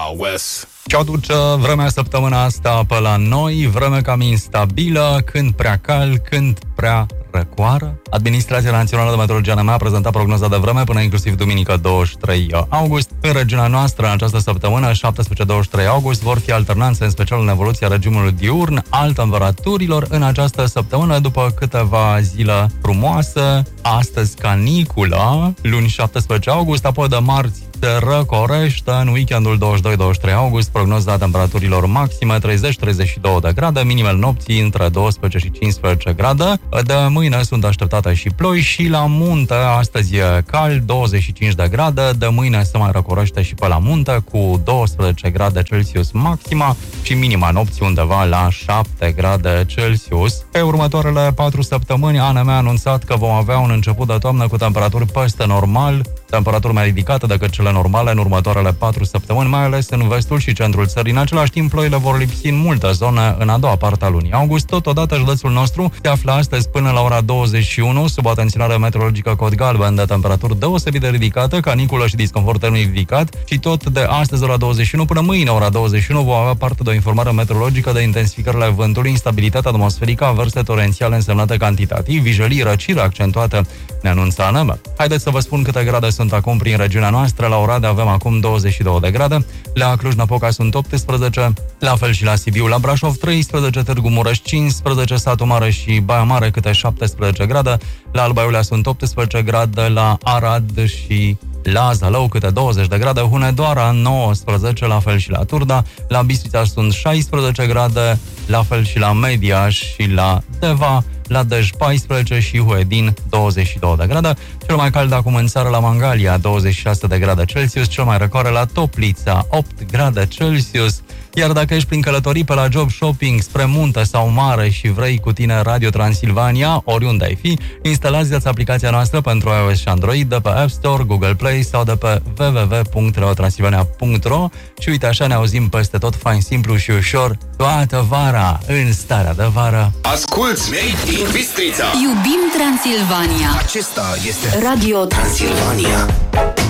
West. Ce aduce vremea săptămâna asta pe la noi? Vreme cam instabilă, când prea cald, când prea răcoară. Administrația Națională de Meteorologie ANM a prezentat prognoza de vreme până inclusiv duminică 23 august. În regiunea noastră, în această săptămână, 17-23 august, vor fi alternanțe, în special în evoluția regimului diurn, al temperaturilor în această săptămână, după câteva zile frumoase. Astăzi caniculă, luni 17 august, apoi de marți se răcorește în weekendul 22-23 august, prognoza temperaturilor maxime 30-32 de grade, minimele nopții între 12 și 15 grade. De mâine sunt așteptate și ploi și la munte astăzi e cald, 25 de grade, de mâine se mai răcorește și pe la munte cu 12 grade Celsius maxima și minima nopții undeva la 7 grade Celsius. Pe următoarele 4 săptămâni, ANM a anunțat că vom avea un început de toamnă cu temperaturi peste normal, temperaturi mai ridicate decât cele normale în următoarele 4 săptămâni, mai ales în vestul și centrul țării. În același timp, ploile vor lipsi în multe zone în a doua parte a lunii august. Totodată, județul nostru se află astăzi până la ora 21 sub atenționare meteorologică cod galben de temperaturi deosebit de ridicate, caniculă și disconfort termic ridicat, și tot de astăzi ora 21 până mâine ora 21 vom avea parte de o informare meteorologică de intensificările vântului, instabilitate atmosferică, averse torențiale însemnate cantitativ, vijelii, răciri accentuate, ne anunță ANM. Haideți să vă spun câte grade sunt acum prin regiunea noastră. La Oradea avem acum 22 de grade, la Cluj-Napoca sunt 18, la fel și la Sibiu, la Brașov 13, Târgu Mureș 15, Satu Mare și Baia Mare câte 17 grade, la Alba Iulia sunt 18 grade, la Arad și la Zalău câte 20 de grade, Hunedoara 19, la fel și la Turda, la Bistrița sunt 16 grade, la fel și la Mediaș și la Deva, la Dej 14 și Huedin 22 de grade. Cel mai cald acum în țară la Mangalia 26 de grade Celsius, cel mai răcoare la Toplița 8 grade Celsius. Iar dacă ești prin călătorii pe la job, shopping, spre munte sau mare și vrei cu tine Radio Transilvania, oriunde ai fi, instalați aplicația noastră pentru iOS și Android de pe App Store, Google Play sau de pe www.radiotransilvania.ro. Și uite, așa ne auzim peste tot, fain, simplu și ușor, toată vara, în starea de vară. Asculți Made in Bistrița. Iubim Transilvania. Acesta este Radio Transilvania.